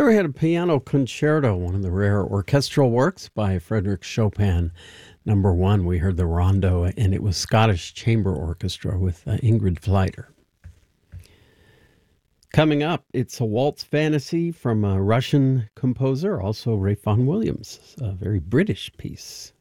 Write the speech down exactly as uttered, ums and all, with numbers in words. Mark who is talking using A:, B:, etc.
A: There we had a piano concerto, one of the rare orchestral works by Frédéric Chopin. Number one, we heard the Rondo, and it was Scottish Chamber Orchestra with uh, Ingrid Fleiter. Coming up, it's a waltz fantasy from a Russian composer, also Ray Vaughan Williams, a very British piece.